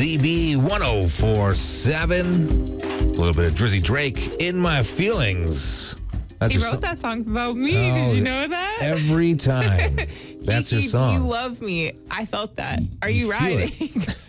ZB 1047. A little bit of Drizzy Drake, In My Feelings. That's He your wrote song. that song about me. Did you know that? Every time. That's your Kiki, song. Do you love me? I felt that. Are you feel riding? it.